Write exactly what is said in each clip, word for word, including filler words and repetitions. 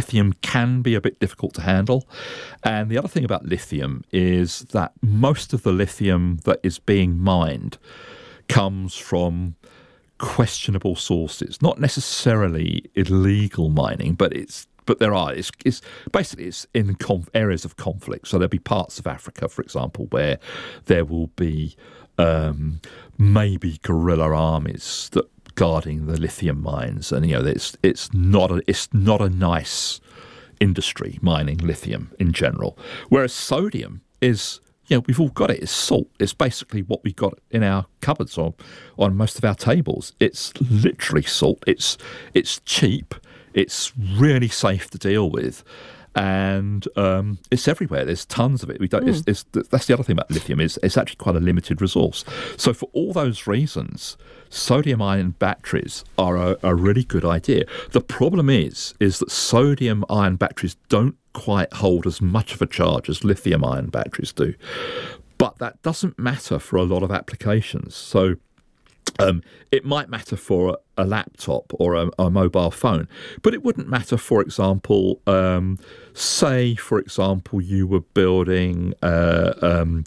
lithium can be a bit difficult to handle. And the other thing about lithium is that most of the lithium that is being mined comes from questionable sources, not necessarily illegal mining, but it's but there are. It's, it's basically it's in conf- areas of conflict. So there'll be parts of Africa, for example, where there will be um, maybe guerrilla armies that guarding the lithium mines, and you know it's it's not a it's not a nice industry mining lithium in general. Whereas sodium is, you know, we've all got it. It's salt. It's basically what we got in our cupboards or on most of our tables. It's literally salt. It's it's cheap. It's really safe to deal with, and um, it's everywhere. There's tons of it. We don't. Mm. It's, it's, that's the other thing about lithium is it's actually quite a limited resource. So for all those reasons, sodium-ion batteries are a, a really good idea. The problem is, is that sodium-ion batteries don't quite hold as much of a charge as lithium-ion batteries do. But that doesn't matter for a lot of applications. So um, it might matter for a, a laptop or a, a mobile phone, but it wouldn't matter, for example, um, say, for example, you were building uh, um,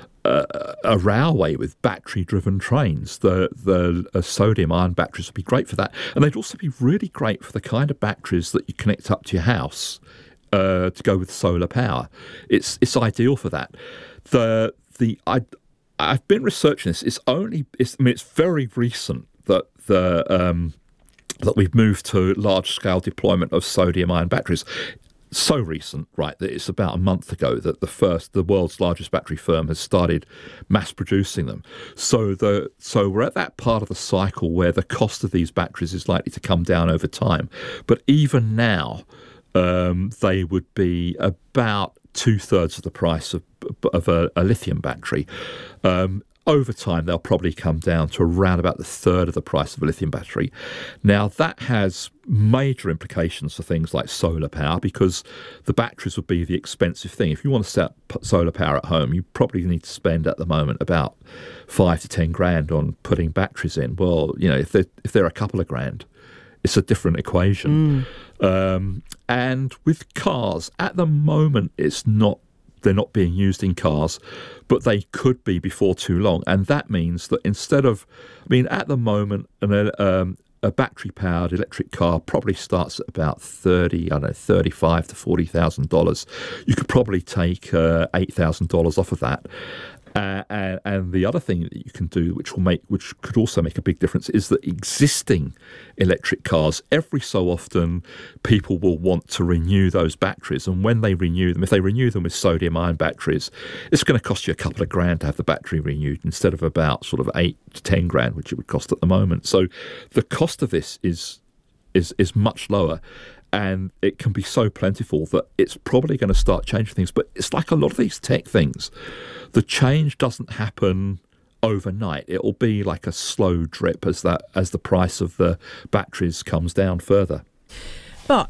a, a railway with battery-driven trains. The the uh, sodium-ion batteries would be great for that, and they'd also be really great for the kind of batteries that you connect up to your house uh, to go with solar power. It's it's ideal for that. The the I. I've been researching this. It's only, it's, I mean, it's very recent that the um, that we've moved to large-scale deployment of sodium-ion batteries. So recent, right, that it's about a month ago that the first, the world's largest battery firm has started mass-producing them. So the so we're at that part of the cycle where the cost of these batteries is likely to come down over time. But even now, um, they would be about two-thirds of the price of of a, a lithium battery. Um, over time, they'll probably come down to around about the third of the price of a lithium battery. Now, that has major implications for things like solar power, because the batteries would be the expensive thing. If you want to set up solar power at home, you probably need to spend at the moment about five to ten grand on putting batteries in. Well, you know, if they're, if they're a couple of grand, it's a different equation. Mm. Um, and with cars, at the moment, it's not they're not being used in cars, but they could be before too long. And that means that instead of, I mean, at the moment, an, um, a battery-powered electric car probably starts at about thirty, I don't know, thirty-five to forty thousand dollars. You could probably take uh, eight thousand dollars off of that. Uh, and, and the other thing that you can do, which will make, which could also make a big difference, is that existing electric cars, every so often, people will want to renew those batteries. And when they renew them, if they renew them with sodium-ion batteries, it's going to cost you a couple of grand to have the battery renewed instead of about sort of eight to ten grand, which it would cost at the moment. So the cost of this is is is much lower. And it can be so plentiful that it's probably going to start changing things. But it's like a lot of these tech things. The change doesn't happen overnight. It'll be like a slow drip as that as the price of the batteries comes down further. But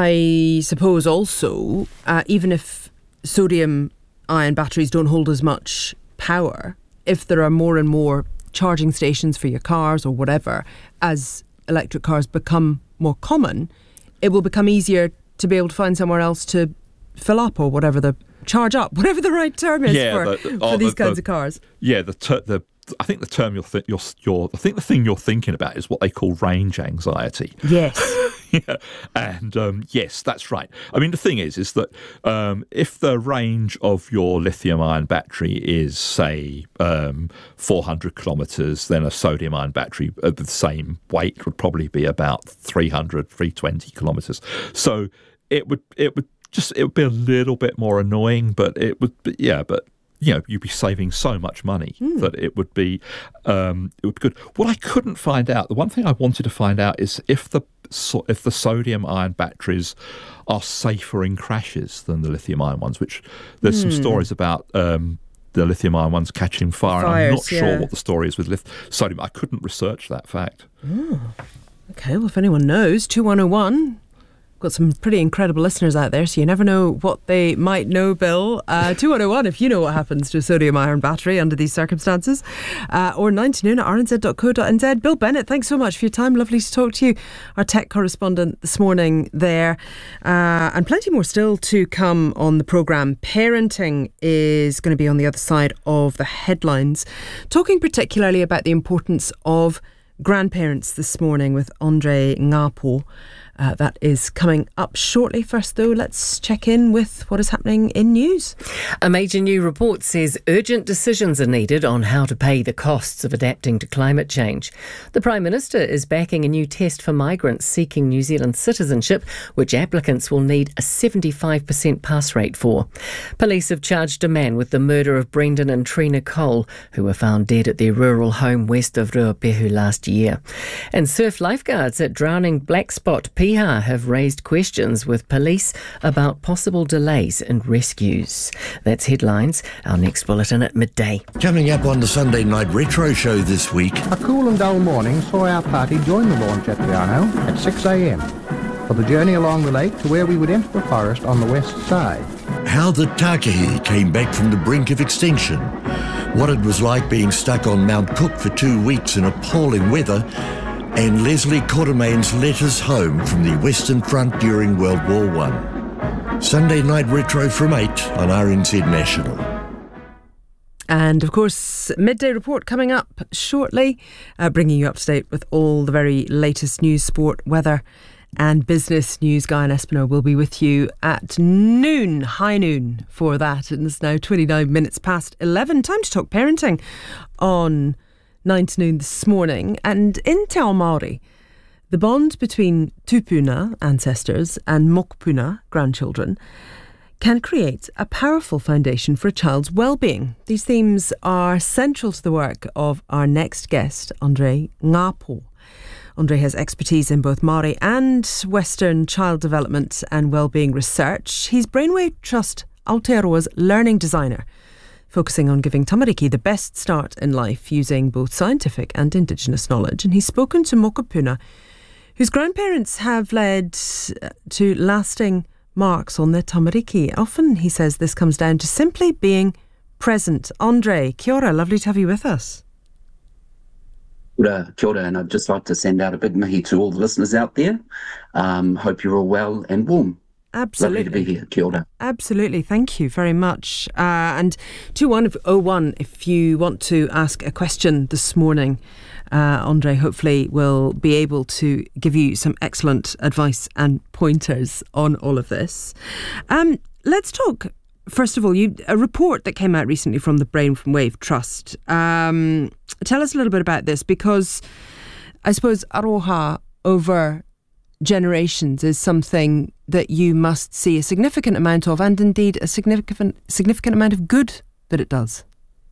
I suppose also, uh, even if sodium-ion batteries don't hold as much power, if there are more and more charging stations for your cars or whatever, as electric cars become more common, it will become easier to be able to find somewhere else to fill up or whatever the charge up, whatever the right term is yeah, for, the, for oh, these the, kinds the, of cars. Yeah, the ter- the I think the term you're, th- you're you're I think the thing you're thinking about is what they call range anxiety. Yes. yeah, and um, yes, that's right. I mean, the thing is, is that um, if the range of your lithium-ion battery is, say, um, four hundred kilometres, then a sodium-ion battery of the same weight would probably be about three hundred, three hundred twenty kilometres. So it would it would just it would be a little bit more annoying, but it would be, yeah, but. You know, you'd be saving so much money mm. that it would be um, it would be good. What I couldn't find out, the one thing I wanted to find out is if the so if the sodium-ion batteries are safer in crashes than the lithium-ion ones. Which there's mm. some stories about um, the lithium-ion ones catching fire, Fires, and I'm not yeah. sure what the story is with lith- sodium. I couldn't research that fact. Oh. Okay, well, if anyone knows, two one oh one. Got some pretty incredible listeners out there, so you never know what they might know, Bill. Uh, two one oh one if you know what happens to a sodium ion battery under these circumstances. Uh, or nine to noon at r n z dot co dot n z. Bill Bennett, thanks so much for your time. Lovely to talk to you. Our tech correspondent this morning there. Uh, and plenty more still to come on the programme. Parenting is going to be on the other side of the headlines. Talking particularly about the importance of grandparents this morning with Andre Ngapo. Uh, that is coming up shortly. First, though, let's check in with what is happening in news. A major new report says urgent decisions are needed on how to pay the costs of adapting to climate change. The Prime Minister is backing a new test for migrants seeking New Zealand citizenship, which applicants will need a seventy-five percent pass rate for. Police have charged a man with the murder of Brendan and Trina Cole, who were found dead at their rural home west of Ruapehu last year. And surf lifeguards at Drowning Black Spot Piha have raised questions with police about possible delays in rescues. That's headlines. Our next bulletin at midday. Coming up on the Sunday Night Retro Show this week. A cool and dull morning saw our party join the launch at Te Anau at six a m for the journey along the lake to where we would enter the forest on the west side. How the Tākehī came back from the brink of extinction. What it was like being stuck on Mount Cook for two weeks in appalling weather. And Leslie Quatermain's letters home from the Western Front during World War One. Sunday Night Retro from eight on R N Z National. And of course, Midday Report coming up shortly, uh, bringing you up to date with all the very latest news, sport, weather and business news. Guy and Espino will be with you at noon, high noon for that. And it's now twenty-nine minutes past eleven. Time to talk parenting on nine to noon this morning. And in Te Ao Māori, the bond between tupuna, ancestors, and mokopuna, grandchildren, can create a powerful foundation for a child's well-being. These themes are central to the work of our next guest, Andre Ngapo. Andre has expertise in both Māori and Western child development and well-being research. He's Brainwave Trust Aotearoa's learning designer, focusing on giving tamariki the best start in life using both scientific and Indigenous knowledge. And he's spoken to mokopuna, whose grandparents have led to lasting marks on their tamariki. Often, he says, this comes down to simply being present. Andre, kia ora, lovely to have you with us. Kia ora, kia ora, and I'd just like to send out a big mihi to all the listeners out there. Um, hope you're all well and warm. Absolutely. Lovely to be here. Kia ora. Absolutely. Thank you very much. Uh, and two one oh one, if you want to ask a question this morning, uh, Andre hopefully will be able to give you some excellent advice and pointers on all of this. Um, let's talk, first of all, you a report that came out recently from the Brainwave Trust. Um, tell us a little bit about this, because I suppose aroha over generations is something that you must see a significant amount of, and indeed a significant significant amount of good that it does.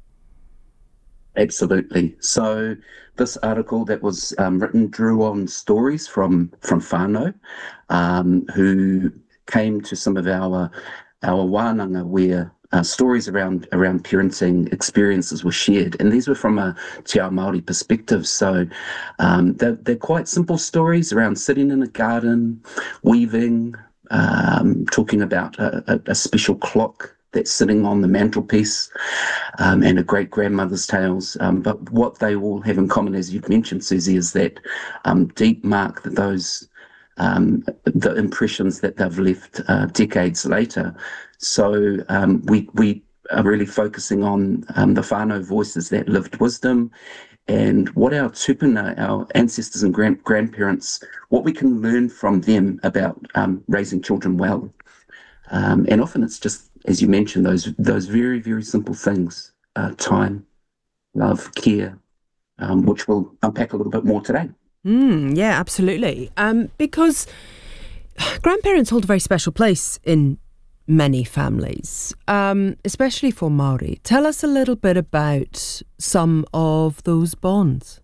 Absolutely. So this article that was um, written drew on stories from from whānau um, who came to some of our our wānanga where uh, stories around around parenting experiences were shared, and these were from a Te Ao Māori perspective. So um, they're, they're quite simple stories around sitting in a garden, weaving, um, talking about a, a, a special clock that's sitting on the mantelpiece, um, and a great grandmother's tales. Um, but what they all have in common, as you've mentioned, Susie, is that um, deep mark that those um, the impressions that they've left uh, decades later. So um, we we are really focusing on um, the whānau voices, that lived wisdom, and what our tupuna, our ancestors and grand- grandparents, what we can learn from them about um, raising children well. Um, and often it's just, as you mentioned, those those very, very simple things, uh, time, love, care, um, which we'll unpack a little bit more today. Mm, yeah, absolutely. Um, because grandparents hold a very special place in many families, um, especially for Māori. Tell us a little bit about some of those bonds.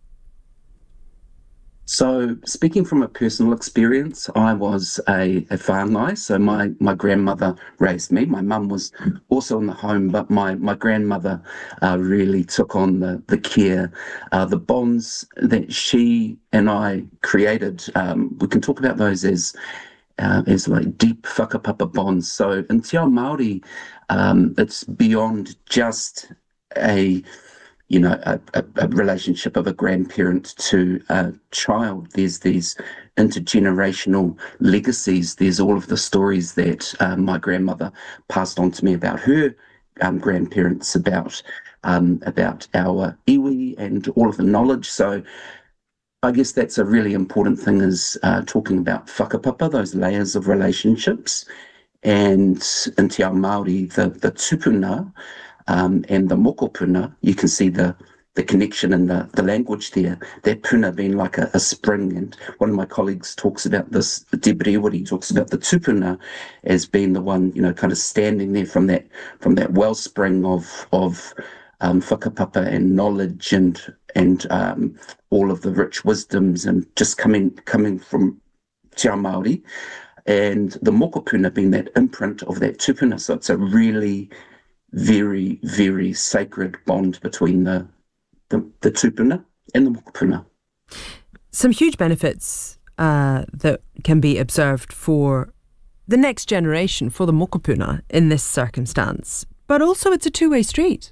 So, speaking from a personal experience, I was a, a whāngai, so my, my grandmother raised me. My mum was also in the home, but my, my grandmother uh, really took on the, the care, uh, the bonds that she and I created. Um, we can talk about those as uh, as like deep whakapapa bonds. So in Te Ao Māori, um, it's beyond just a, you know, a, a, a relationship of a grandparent to a child. There's these intergenerational legacies. There's all of the stories that uh, my grandmother passed on to me about her um, grandparents, about um, about our iwi and all of the knowledge. So I guess that's a really important thing, is uh, talking about whakapapa, those layers of relationships. And in Te Ao Māori, the, the tupuna um, and the mokopuna, you can see the, the connection in the, the language there, that puna being like a, a spring. And one of my colleagues talks about this, Debrewari talks about the tupuna as being the one, you know, kind of standing there from that from that wellspring of of um, whakapapa and knowledge and and um, all of the rich wisdoms, and just coming coming from Te Ao Māori, and the mokopuna being that imprint of that tupuna. So it's a really very, very sacred bond between the the, the tupuna and the mokopuna. Some huge benefits uh, that can be observed for the next generation, for the mokopuna in this circumstance, but also it's a two-way street.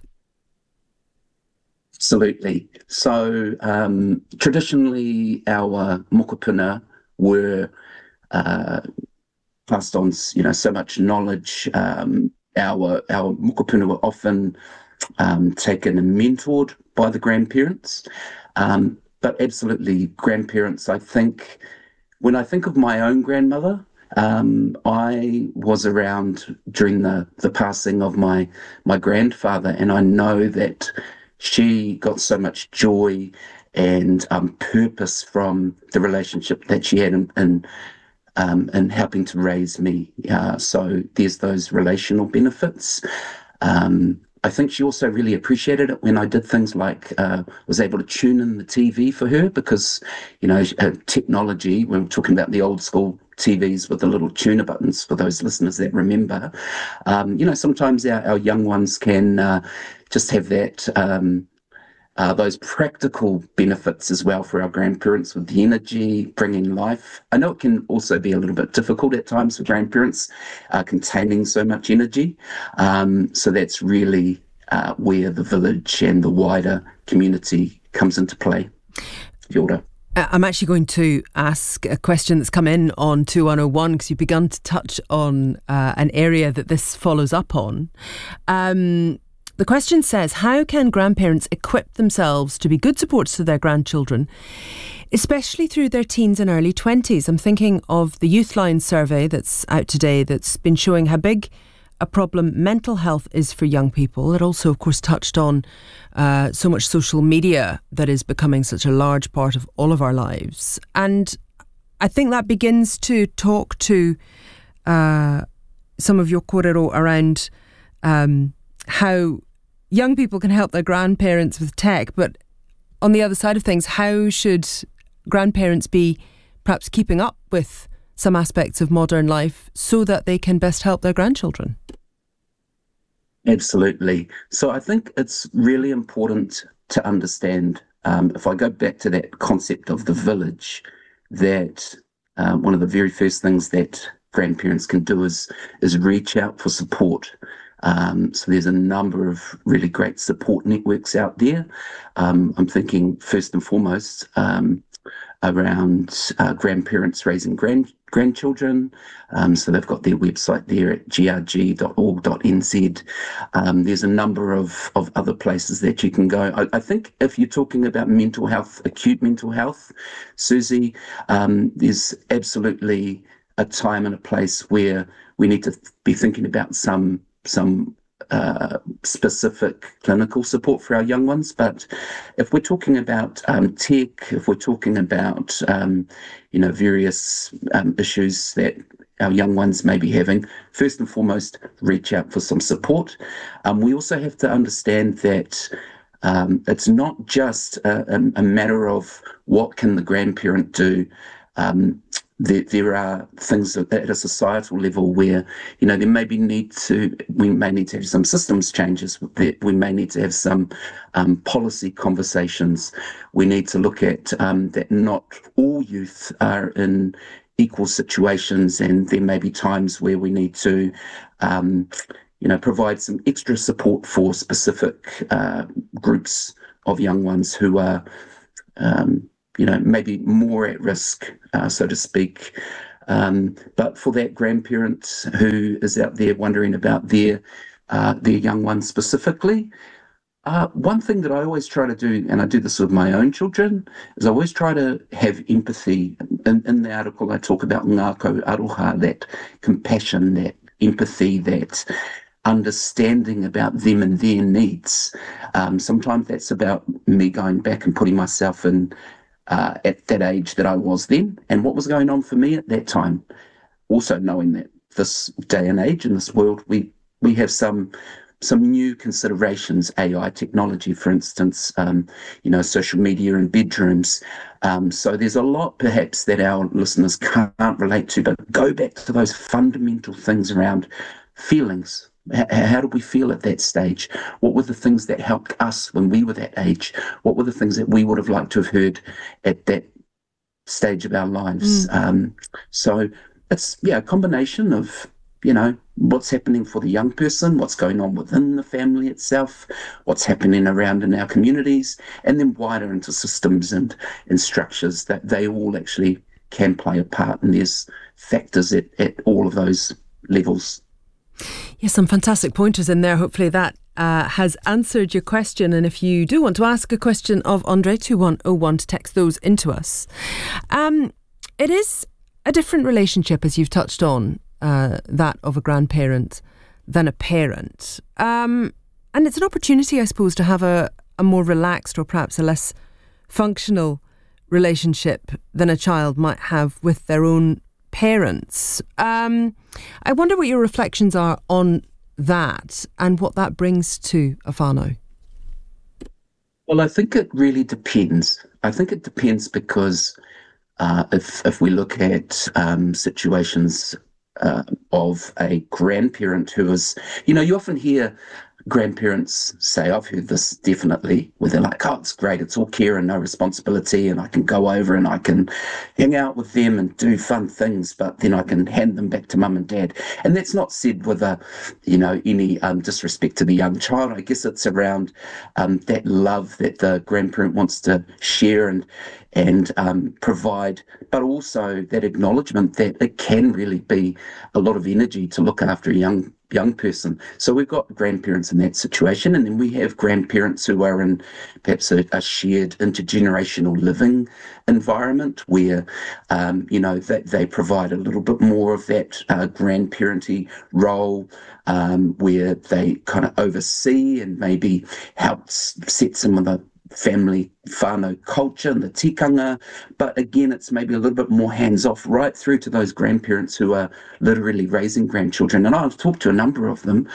Absolutely. So um, traditionally, our mokopuna were uh, passed on, you know, so much knowledge. Um, our our mokopuna were often um, taken and mentored by the grandparents, um, but absolutely grandparents. I think when I think of my own grandmother, um, I was around during the the passing of my my grandfather, and I know that she got so much joy and um, purpose from the relationship that she had in, in, um, in helping to raise me. Uh, so there's those relational benefits. Um, I think she also really appreciated it when I did things like uh, was able to tune in the T V for her, because, you know, uh, technology, we're talking about the old school T Vs with the little tuner buttons, for those listeners that remember. Um, you know, sometimes our, our young ones can uh, just have that, um, uh, those practical benefits as well for our grandparents, with the energy, bringing life. I know it can also be a little bit difficult at times for grandparents, uh, containing so much energy. Um, so that's really uh, where the village and the wider community comes into play. Yorda. I'm actually going to ask a question that's come in on two one oh one, because you've begun to touch on uh, an area that this follows up on. Um, the question says, how can grandparents equip themselves to be good supports to their grandchildren, especially through their teens and early twenties? I'm thinking of the Youthline survey that's out today that's been showing how big a problem mental health is for young people. It also, of course, touched on uh, so much social media that is becoming such a large part of all of our lives. And I think that begins to talk to uh, some of your kōrero around um, how young people can help their grandparents with tech. But on the other side of things, how should grandparents be perhaps keeping up with some aspects of modern life so that they can best help their grandchildren? Absolutely. So I think it's really important to understand, um, if I go back to that concept of the village, that uh, one of the very first things that grandparents can do is is reach out for support. Um, so there's a number of really great support networks out there. Um, I'm thinking first and foremost um, around uh, grandparents raising grand grandchildren. Um, so they've got their website there at g r g dot org dot n z. Um, there's a number of, of other places that you can go. I, I think if you're talking about mental health, acute mental health, Susie, um, there's absolutely a time and a place where we need to be thinking about some some uh, specific clinical support for our young ones. But if we're talking about um, tech, if we're talking about um, you know various um, issues that our young ones may be having, first and foremost, reach out for some support. Um, we also have to understand that um, it's not just a, a, a matter of what can the grandparent do. Um, There, there are things at a societal level where, you know, there may be need to, we may need to have some systems changes. We may need to have some um, policy conversations. We need to look at um, that not all youth are in equal situations, and there may be times where we need to, um, you know, provide some extra support for specific uh, groups of young ones who are, um, you know, maybe more at risk, uh, so to speak. Um, but for that grandparent who is out there wondering about their uh, their young ones specifically, uh, one thing that I always try to do, and I do this with my own children, is I always try to have empathy. In, in the article, I talk about ngākau aroha, that compassion, that empathy, that understanding about them and their needs. Um, sometimes that's about me going back and putting myself in Uh, at that age that I was then, and what was going on for me at that time. Also knowing that this day and age in this world, we we have some some new considerations, A I technology, for instance, um, you know, social media in bedrooms. Um, so there's a lot perhaps that our listeners can't relate to, but go back to those fundamental things around feelings. How did we feel at that stage? What were the things that helped us when we were that age? What were the things that we would have liked to have heard at that stage of our lives? Mm. Um, so it's, yeah, a combination of, you know, what's happening for the young person, what's going on within the family itself, what's happening around in our communities, and then wider into systems and, and structures that they all actually can play a part. And there's factors at, at all of those levels. Yes, some fantastic pointers in there. Hopefully that uh, has answered your question. And if you do want to ask a question of Andre, two one oh one, to text those into us. Um, it is a different relationship, as you've touched on, uh, that of a grandparent than a parent. Um, and it's an opportunity, I suppose, to have a, a more relaxed or perhaps a less functional relationship than a child might have with their own parents. Um, I wonder what your reflections are on that and what that brings to a whānau. Well, I think it really depends. I think it depends because uh, if if we look at um, situations uh, of a grandparent who is, you know, you often hear grandparents say, I've heard this definitely, where they're like, oh, it's great, it's all care and no responsibility, and I can go over and I can hang out with them and do fun things, but then I can hand them back to mum and dad. And that's not said with a, you know, any um, disrespect to the young child. I guess it's around um, that love that the grandparent wants to share and and um, provide, but also that acknowledgement that it can really be a lot of energy to look after a young young person. So we've got grandparents in that situation, and then we have grandparents who are in perhaps a, a shared intergenerational living environment where, um, you know, they, they provide a little bit more of that uh, grandparenting role, um, where they kind of oversee and maybe help set some of the family whānau culture and the tikanga, but again, it's maybe a little bit more hands-off, right through to those grandparents who are literally raising grandchildren. And I've talked to a number of them,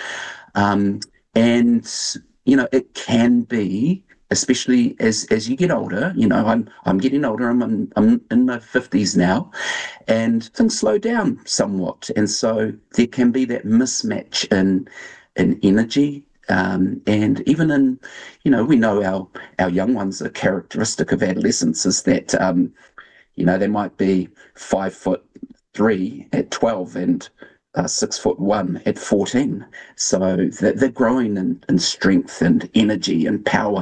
um, and, you know, it can be, especially as as you get older, you know, I'm I'm getting older, I'm in, I'm in my fifties now, and things slow down somewhat. And so there can be that mismatch in in energy. Um, and even in, you know, we know our, our young ones, a characteristic of adolescence is that, um, you know, they might be five foot three at twelve and uh, six foot one at fourteen. So they're, they're growing in, in strength and energy and power.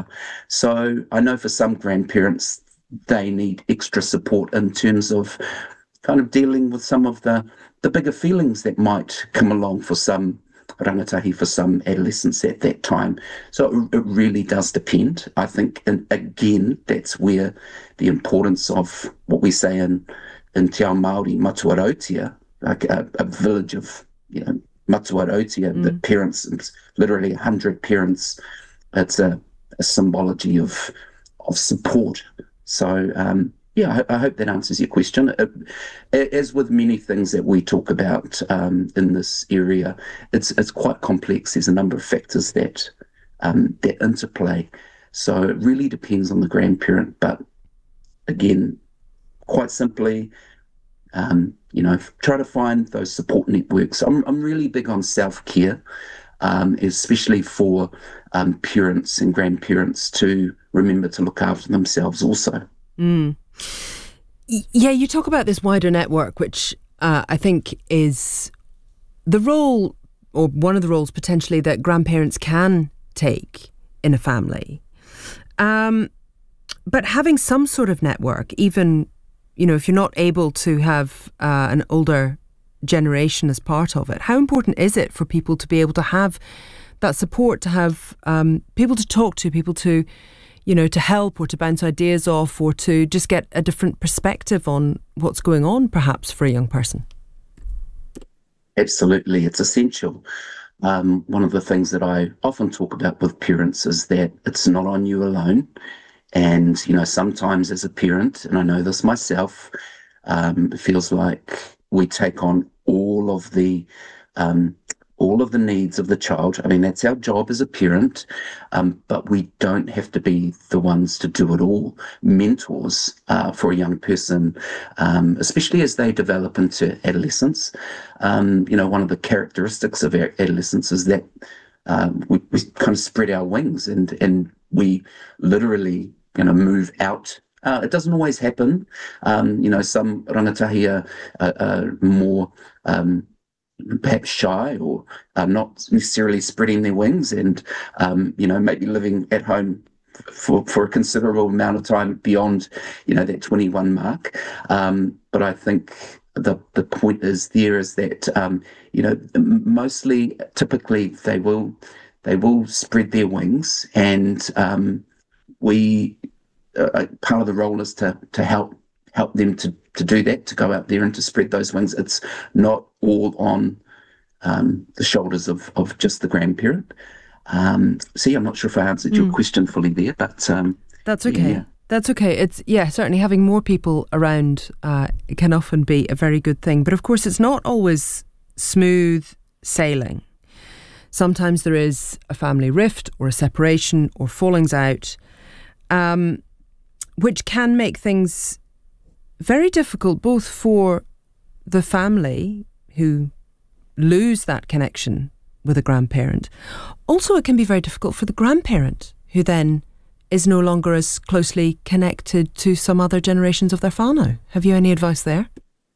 So I know for some grandparents, they need extra support in terms of kind of dealing with some of the, the bigger feelings that might come along for some rangatahi, for some adolescents at that time. So it, it really does depend. I think, and again, that's where the importance of what we say in, in Te Ao Māori, Matuarotia, like a, a village of, you know, Matuarotia, mm. the parents, it's literally one hundred parents. It's a, a symbology of of support. So, um, yeah, I, I hope that answers your question. It, as with many things that we talk about um, in this area, it's it's quite complex. There's a number of factors that um, that interplay. So it really depends on the grandparent. But again, quite simply, um, you know, try to find those support networks. I'm I'm really big on self-care, um, especially for um, parents and grandparents to remember to look after themselves also. Mm. Yeah, you talk about this wider network, which uh, I think is the role, or one of the roles potentially, that grandparents can take in a family. Um, but having some sort of network, even, you know, if you're not able to have uh, an older generation as part of it, how important is it for people to be able to have that support, to have um, people to talk to, people to, you know, to help or to bounce ideas off, or to just get a different perspective on what's going on, perhaps, for a young person? Absolutely, it's essential. Um, one of the things that I often talk about with parents is that it's not on you alone. And, you know, sometimes as a parent, and I know this myself, um, it feels like we take on all of the um, all of the needs of the child. I mean, that's our job as a parent, um, but we don't have to be the ones to do it all. Mentors uh, for a young person, um, especially as they develop into adolescence. Um, you know, one of the characteristics of our adolescence is that um, we, we kind of spread our wings and, and we literally, you know, move out. Uh, it doesn't always happen. Um, you know, some rangatahi are, are, are more um, perhaps shy, or are not necessarily spreading their wings, and um, you know, maybe living at home for, for a considerable amount of time beyond, you know, that twenty-one mark. Um, but I think the the point is there is that um, you know, mostly, typically, they will they will spread their wings, and um, we uh, part of the role is to to help help them to to do that, to go out there and to spread those wings. It's not all on um, the shoulders of, of just the grandparent. Um, see, I'm not sure if I answered mm. your question fully there, but um, that's okay. Yeah. That's okay. It's yeah, certainly having more people around uh, can often be a very good thing. But of course, it's not always smooth sailing. Sometimes there is a family rift or a separation or fallings out, um, which can make things very difficult, both for the family who lose that connection with a grandparent. Also, it can be very difficult for the grandparent who then is no longer as closely connected to some other generations of their whānau. Have you any advice there?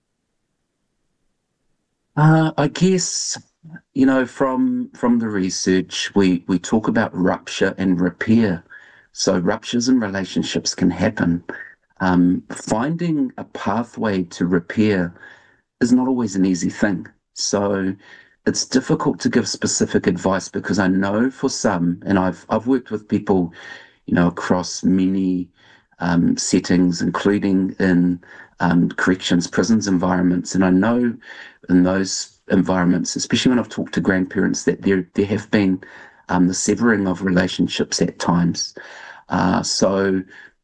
Uh, I guess, you know, from from the research, we, we talk about rupture and repair. So ruptures in relationships can happen. Um, finding a pathway to repair is not always an easy thing. So it's difficult to give specific advice, because I know for some, and I've I've worked with people, you know, across many um, settings, including in um, corrections, prisons environments, and I know in those environments, especially when I've talked to grandparents, that there there have been um, the severing of relationships at times. Uh, so.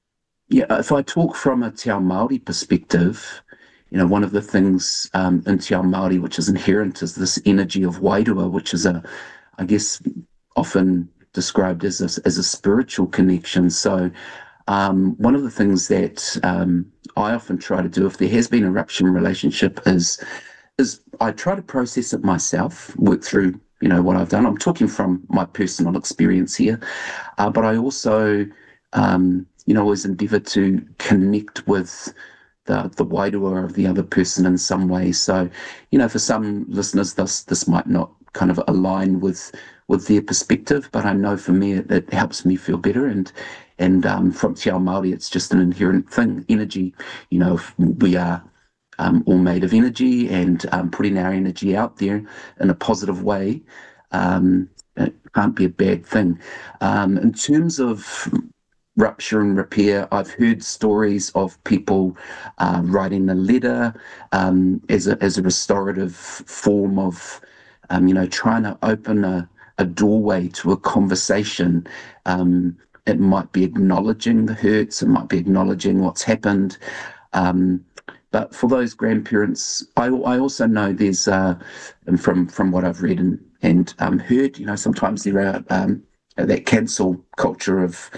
Yeah, if I talk from a Te Ao Māori perspective, you know, one of the things um, in Te Ao Māori which is inherent is this energy of wairua, which is a, I guess, often described as a, as a spiritual connection. So um, one of the things that um, I often try to do if there has been a rupture in relationship is, is I try to process it myself, work through, you know, what I've done. I'm talking from my personal experience here, uh, but I also... Um, you know, always endeavour to connect with the the wairua of the other person in some way. So, you know, for some listeners, this this might not kind of align with with their perspective, but I know for me it, it helps me feel better. And and um, from Te Ao Māori, it's just an inherent thing. Energy, you know, we are um, all made of energy, and um, putting our energy out there in a positive way um, it can't be a bad thing. Um, in terms of rupture and repair, I've heard stories of people uh, writing a letter um, as a as a restorative form of, um, you know, trying to open a, a doorway to a conversation. Um, it might be acknowledging the hurts, it might be acknowledging what's happened. Um, but for those grandparents, I, I also know there's, uh, and from, from what I've read and, and um, heard, you know, sometimes there are um, that cancel culture of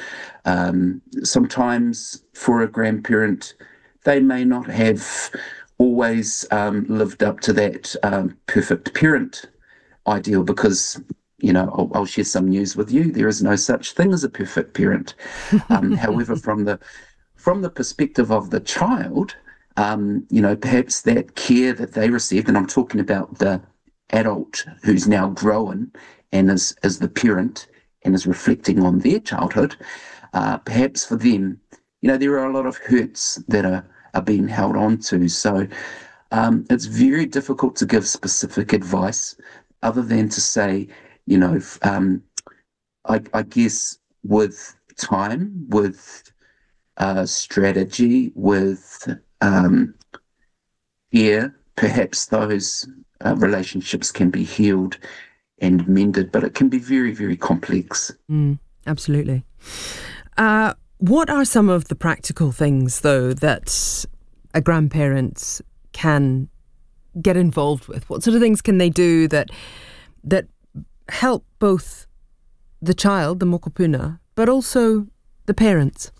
um, sometimes for a grandparent, they may not have always um, lived up to that um, perfect parent ideal, because, you know, I'll, I'll share some news with you. There is no such thing as a perfect parent. Um, however, from the from the perspective of the child, um, you know, perhaps that care that they received, and I'm talking about the adult who's now grown and is, is the parent and is reflecting on their childhood, uh, perhaps for them, you know, there are a lot of hurts that are, are being held on to. So um, it's very difficult to give specific advice other than to say, you know, um, I, I guess with time, with uh, strategy, with um, yeah, perhaps those uh, relationships can be healed and mended, but it can be very, very complex. Mm, absolutely. Uh, what are some of the practical things, though, that a grandparent can get involved with? What sort of things can they do that that help both the child, the mokopuna, but also the parents?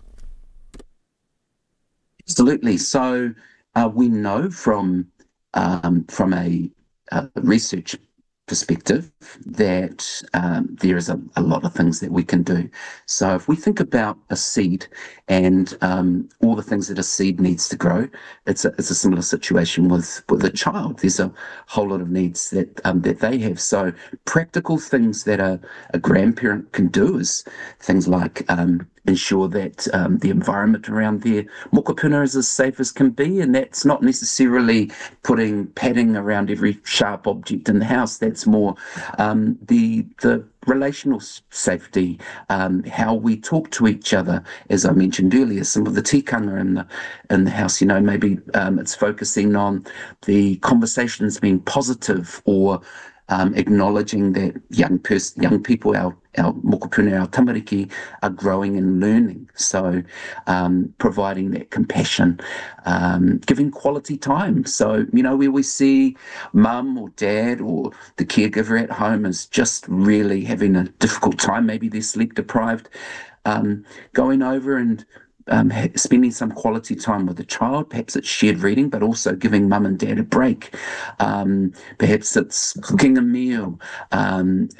Absolutely. So uh, we know from um, from a, a research perspective that um, there is a, a lot of things that we can do. So if we think about a seed and um, all the things that a seed needs to grow, it's a, it's a similar situation with, with a child. There's a whole lot of needs that um, that they have. So practical things that a, a grandparent can do is things like um, ensure that um, the environment around their mokopuna is as safe as can be, and that's not necessarily putting padding around every sharp object in the house. That's more um, the the relational safety, um, how we talk to each other, as I mentioned earlier, some of the tikanga in the in the house, you know, maybe um, it's focusing on the conversations being positive, or um, acknowledging that young pers- young people, our our mokopuna, our tamariki, are growing and learning. So um, providing that compassion, um, giving quality time. So, you know, where we see mum or dad or the caregiver at home is just really having a difficult time, maybe they're sleep deprived, um, going over and Um, spending some quality time with the child. Perhaps it's shared reading, but also giving mum and dad a break. Um, perhaps it's cooking a meal, um,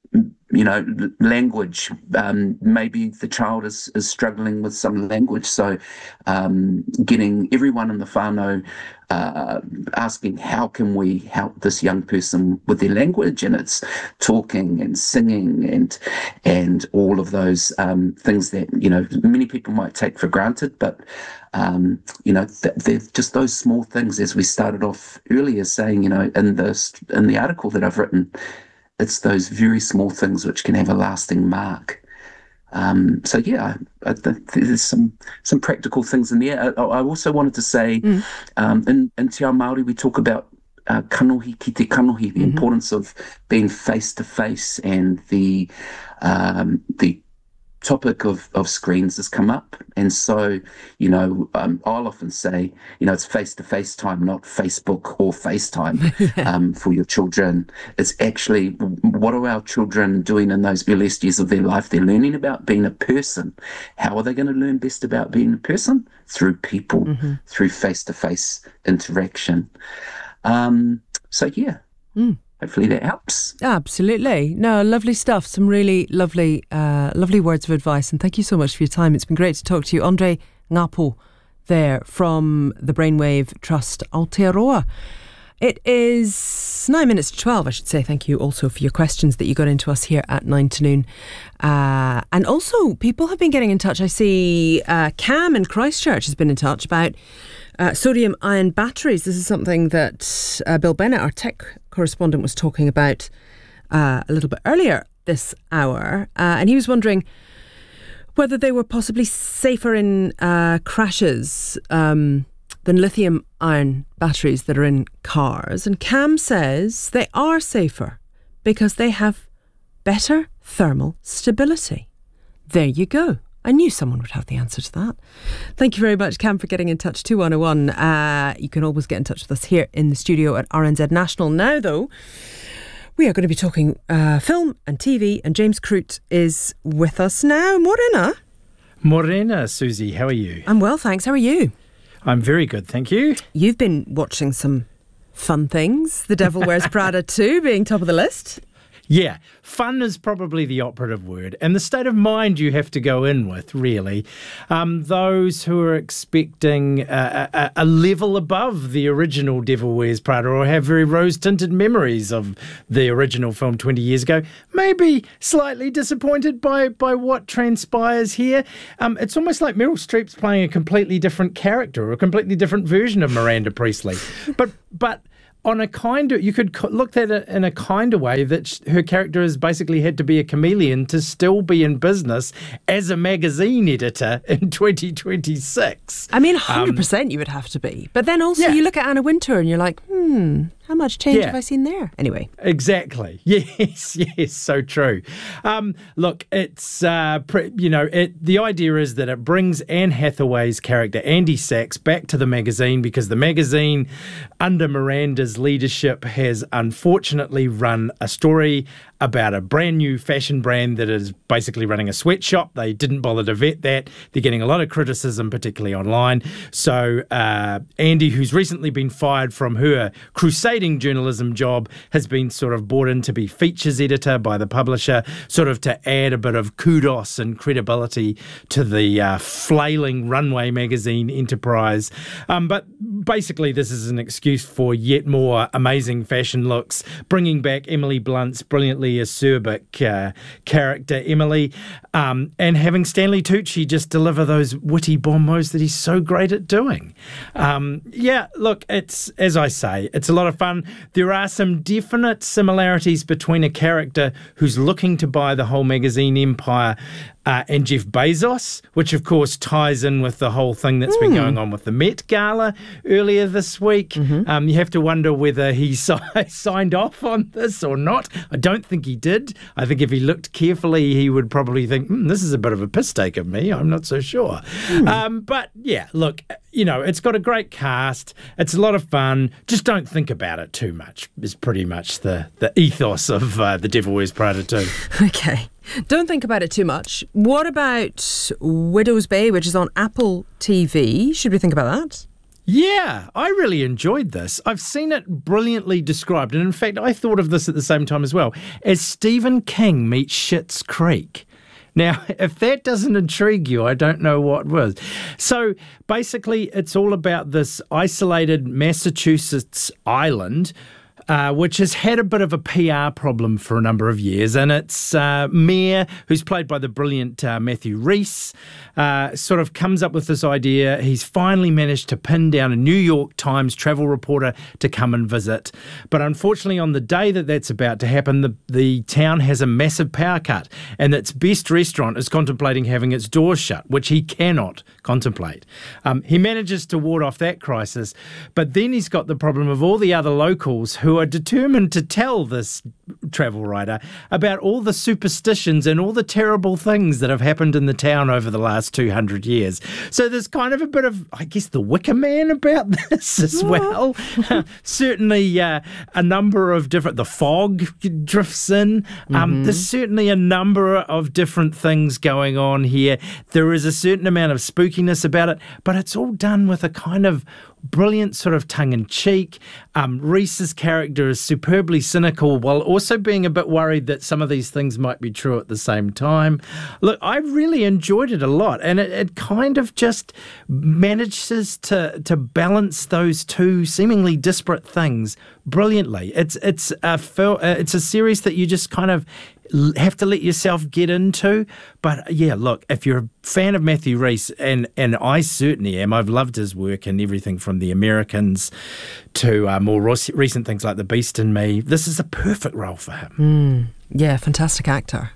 you know, language. Um, maybe the child is, is struggling with some language. So um, getting everyone in the whānau uh, asking how can we help this young person with their language, and it's talking and singing and and all of those um, things that, you know, many people might take for granted, but um, you know, th- they're just those small things, as we started off earlier saying, you know, in the in the article that I've written, it's those very small things which can have a lasting mark. Um, so yeah, I, I, there's some some practical things in there. I, I also wanted to say, mm. um, in, in Te Ao Māori, we talk about uh, kanohi ki te kanohi, the mm-hmm. importance of being face to face, and the um, the topic of, of screens has come up. And so, you know, um, I'll often say, you know, it's face-to-face time, not Facebook or FaceTime yeah. um, for your children. It's actually, what are our children doing in those earliest years of their life? They're learning about being a person. How are they going to learn best about being a person? Through people, mm-hmm. through face-to-face interaction. Um, so, yeah. Mm. Hopefully that helps. Absolutely. No, lovely stuff. Some really lovely, uh, lovely words of advice. And thank you so much for your time. It's been great to talk to you. Andre Ngapo there from the Brainwave Trust Aotearoa. It is nine minutes to twelve, I should say. Thank you also for your questions that you got into us here at nine to noon. Uh, and also, people have been getting in touch. I see uh, Cam in Christchurch has been in touch about uh, sodium-ion batteries. This is something that uh, Bill Bennett, our tech correspondent, was talking about uh, a little bit earlier this hour. Uh, and he was wondering whether they were possibly safer in uh, crashes um, than lithium-ion batteries that are in cars. And Cam says they are safer because they have better thermal stability. There you go. I knew someone would have the answer to that. Thank you very much, Cam, for getting in touch. two one oh one. Uh, you can always get in touch with us here in the studio at R N Z National. Now, though, we are going to be talking uh, film and T V, and James Croot is with us now. Morena. Morena, Susie. How are you? I'm well, thanks. How are you? I'm very good, thank you. You've been watching some fun things. The Devil Wears Prada two being top of the list. Yeah, fun is probably the operative word, and the state of mind you have to go in with, really. Um, those who are expecting a, a, a level above the original Devil Wears Prada or have very rose-tinted memories of the original film twenty years ago may be slightly disappointed by, by what transpires here. Um, it's almost like Meryl Streep's playing a completely different character or a completely different version of Miranda Priestley. But but... On a kind of, you could look at it in a kind of way that her character has basically had to be a chameleon to still be in business as a magazine editor in twenty twenty-six. I mean, one hundred percent um, you would have to be. But then also yeah. you look at Anna Wintour and you're like, hmm, how much change yeah. have I seen there? Anyway. Exactly. Yes, yes, so true. Um, look, it's, uh, pre- you know, it, the idea is that it brings Anne Hathaway's character, Andy Sachs, back to the magazine because the magazine, under Miranda's leadership, has unfortunately run a story about a brand new fashion brand that is basically running a sweatshop. They didn't bother to vet that. They're getting a lot of criticism, particularly online. So uh, Andy, who's recently been fired from her crusading journalism job, has been sort of brought in to be features editor by the publisher, sort of to add a bit of kudos and credibility to the uh, flailing runway magazine enterprise. Um, but basically, this is an excuse for yet more amazing fashion looks, bringing back Emily Blunt's brilliantly acerbic uh, character, Emily, um, and having Stanley Tucci just deliver those witty bon mots that he's so great at doing. Um, yeah, look, it's, as I say, it's a lot of fun. There are some definite similarities between a character who's looking to buy the whole magazine empire Uh, and Jeff Bezos, which of course ties in with the whole thing that's mm. been going on with the Met Gala earlier this week. Mm-hmm. Um, you have to wonder whether he si- signed off on this or not. I don't think he did. I think if he looked carefully, he would probably think, mm, this is a bit of a piss take of me. I'm not so sure. Mm. Um, but yeah, look, you know, it's got a great cast. It's a lot of fun. Just don't think about it too much is pretty much the, the ethos of uh, The Devil Wears Prada two. Okay. Don't think about it too much. What about Widow's Bay, which is on Apple T V? Should we think about that? Yeah, I really enjoyed this. I've seen it brilliantly described, and in fact, I thought of this at the same time as well, as Stephen King meets Schitt's Creek. Now, if that doesn't intrigue you, I don't know what was. So basically, it's all about this isolated Massachusetts island, Uh, which has had a bit of a P R problem for a number of years. And it's uh, Mayor, who's played by the brilliant uh, Matthew Rhys, uh, sort of comes up with this idea. He's finally managed to pin down a New York Times travel reporter to come and visit. But unfortunately, on the day that that's about to happen, the, the town has a massive power cut, and its best restaurant is contemplating having its doors shut, which he cannot contemplate. Um, he manages to ward off that crisis, but then he's got the problem of all the other locals who are determined to tell this travel writer about all the superstitions and all the terrible things that have happened in the town over the last two hundred years. So there's kind of a bit of, I guess, the Wicker Man about this as well. Certainly uh, a number of different, the fog drifts in. Um, mm-hmm. There's certainly a number of different things going on here. There is a certain amount of spookiness about it, but it's all done with a kind of brilliant sort of tongue-in-cheek. Um, Rhys's character is superbly cynical while also being a bit worried that some of these things might be true at the same time. Look, I really enjoyed it a lot, and it, it kind of just manages to to balance those two seemingly disparate things brilliantly. It's it's a fil- uh, it's a series that you just kind of have to let yourself get into. But yeah, look, if you're a fan of Matthew Rhys, and, and I certainly am, I've loved his work and everything from The Americans to uh, more recent things like The Beast in Me, this is a perfect role for him. Mm, yeah, fantastic actor.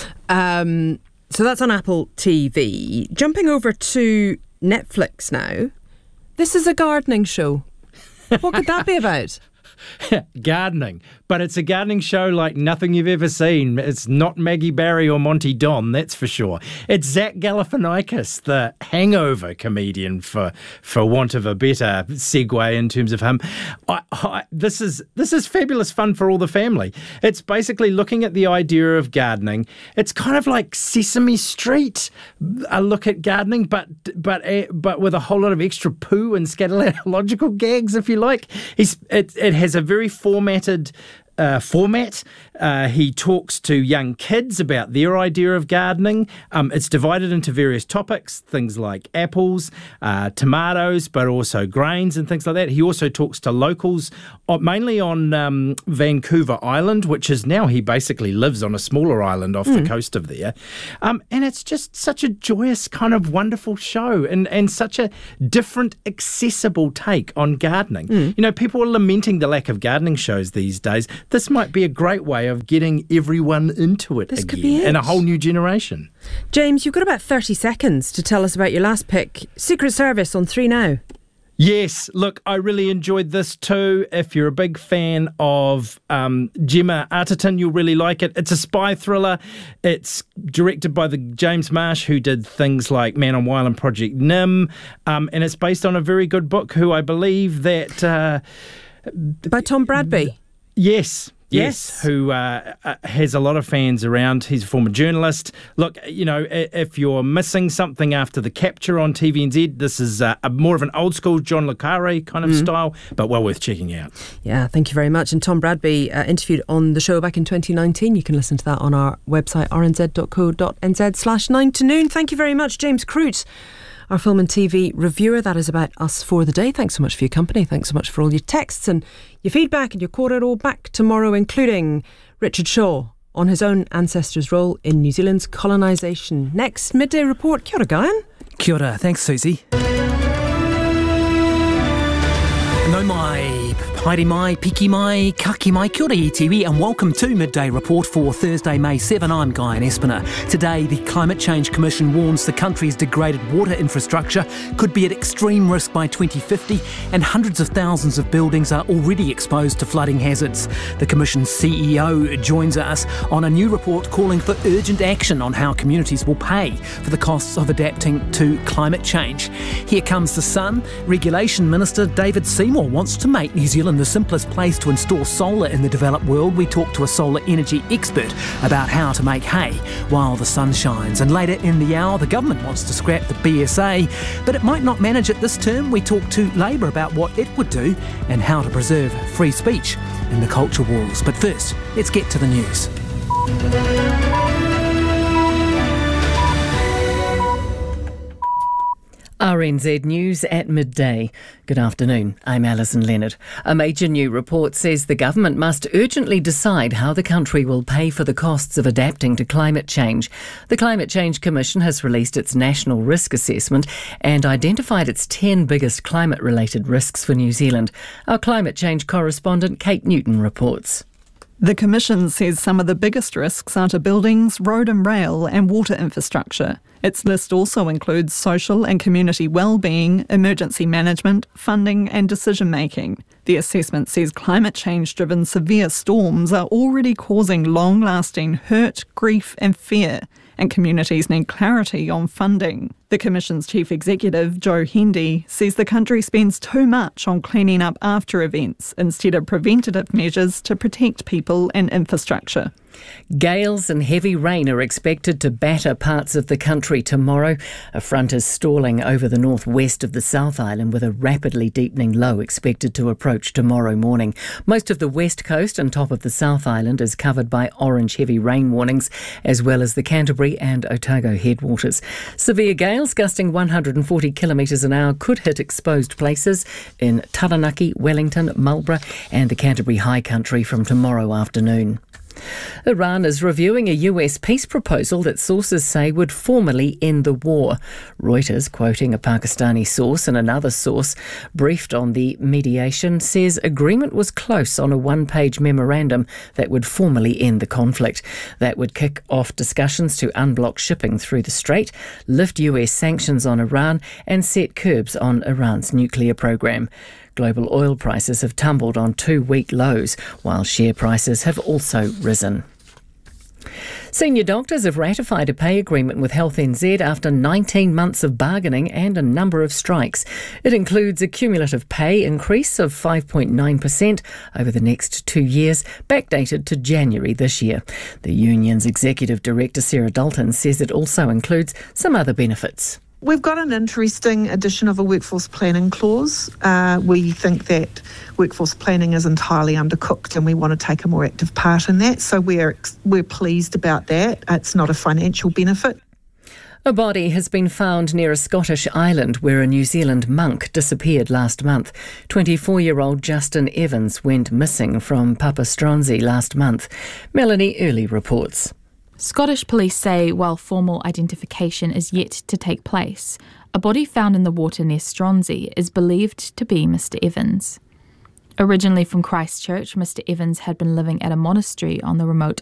Um, so that's on Apple T V. Jumping over to Netflix now, this is a gardening show. What could that be about? Gardening, but it's a gardening show like nothing you've ever seen. It's not Maggie Barry or Monty Don, that's for sure. It's Zach Galifianakis, the Hangover comedian, for for want of a better segue in terms of him. I, I, this is this is fabulous fun for all the family. It's basically looking at the idea of gardening. It's kind of like Sesame Street, a look at gardening, but but but with a whole lot of extra poo and scatological gags, if you like. He's it, it has a very formatted uh, format. Uh, he talks to young kids about their idea of gardening. Um, it's divided into various topics, things like apples, uh, tomatoes, but also grains and things like that. He also talks to locals, uh, mainly on um, Vancouver Island, which is now he basically lives on a smaller island off mm. the coast of there. Um, and it's just such a joyous, kind of wonderful show and, and such a different, accessible take on gardening. Mm. You know, people are lamenting the lack of gardening shows these days. This might be a great way of getting everyone into it this again could be it. and a whole new generation. James, you've got about thirty seconds to tell us about your last pick. Secret Service on three Now. Yes, look, I really enjoyed this too. If you're a big fan of um, Gemma Arterton, you'll really like it. It's a spy thriller. It's directed by the James Marsh, who did things like Man on Whale and Project Nim, um, and it's based on a very good book, who I believe that... Uh, by Tom Bradby? Yes. Yes. Yes, who uh, uh, has a lot of fans around. He's a former journalist. Look, you know, if you're missing something after The Capture on T V N Z, this is uh, a more of an old school John le Carre kind of mm. style, but well worth checking out. Yeah, thank you very much. And Tom Bradby uh, interviewed on the show back in twenty nineteen. You can listen to that on our website, r n z dot co dot n z slash nine to noon. Thank you very much, James Croot, our film and T V reviewer. That is about us for the day. Thanks so much for your company. Thanks so much for all your texts and your feedback and your kōrero back tomorrow, including Richard Shaw on his own ancestors' role in New Zealand's colonisation. Next, Midday Report. Kia ora, Guyan. Kia ora. Thanks, Susie. No mai, haere mai, piki mai, kaki mai, kia ora iwi, and welcome to Midday Report for Thursday, May seventh. I'm Guyan Espiner. Today, the Climate Change Commission warns the country's degraded water infrastructure could be at extreme risk by twenty fifty, and hundreds of thousands of buildings are already exposed to flooding hazards. The Commission's C E O joins us on a new report calling for urgent action on how communities will pay for the costs of adapting to climate change. Here comes the sun. Regulation Minister David Seymour wants to make New Zealand the simplest place to install solar in the developed world. We talk to a solar energy expert about how to make hay while the sun shines. And later in the hour, the government wants to scrap the B S A, but it might not manage it this term. We talk to Labour about what it would do and how to preserve free speech in the culture wars. But first, let's get to the news. R N Z News at midday. Good afternoon, I'm Alison Leonard. A major new report says the government must urgently decide how the country will pay for the costs of adapting to climate change. The Climate Change Commission has released its national risk assessment and identified its ten biggest climate-related risks for New Zealand. Our climate change correspondent Kate Newton reports. The Commission says some of the biggest risks are to buildings, road and rail and water infrastructure. Its list also includes social and community well-being, emergency management, funding and decision-making. The assessment says climate change-driven severe storms are already causing long-lasting hurt, grief and fear, and communities need clarity on funding. The Commission's Chief Executive, Joe Hendy, says the country spends too much on cleaning up after events instead of preventative measures to protect people and infrastructure. Gales and heavy rain are expected to batter parts of the country tomorrow. A front is stalling over the northwest of the South Island with a rapidly deepening low expected to approach tomorrow morning. Most of the west coast and top of the South Island is covered by orange heavy rain warnings, as well as the Canterbury and Otago headwaters. Severe gales gusting one hundred forty kilometres an hour could hit exposed places in Taranaki, Wellington, Marlborough and the Canterbury High Country from tomorrow afternoon. Iran is reviewing a U S peace proposal that sources say would formally end the war. Reuters, quoting a Pakistani source and another source briefed on the mediation, says agreement was close on a one-page memorandum that would formally end the conflict. That would kick off discussions to unblock shipping through the strait, lift U S sanctions on Iran and set curbs on Iran's nuclear program. Global oil prices have tumbled on two-week lows, while share prices have also risen. Senior doctors have ratified a pay agreement with Health N Z after nineteen months of bargaining and a number of strikes. It includes a cumulative pay increase of five point nine percent over the next two years, backdated to January this year. The union's executive director, Sarah Dalton, says it also includes some other benefits. We've got an interesting addition of a workforce planning clause. Uh, we think that workforce planning is entirely undercooked and we want to take a more active part in that. So we're we're pleased about that. It's not a financial benefit. A body has been found near a Scottish island where a New Zealand monk disappeared last month. twenty-four-year-old Justin Evans went missing from Papastronzi last month. Melanie Early reports. Scottish police say while formal identification is yet to take place, a body found in the water near Stronzi is believed to be Mister Evans. Originally from Christchurch, Mister Evans had been living at a monastery on the remote